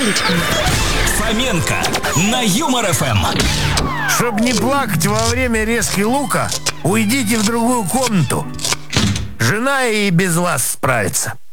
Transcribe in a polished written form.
Фоменко на Юмор ФМ. Чтоб не плакать во время резки лука, уйдите в другую комнату. Жена и без вас справится.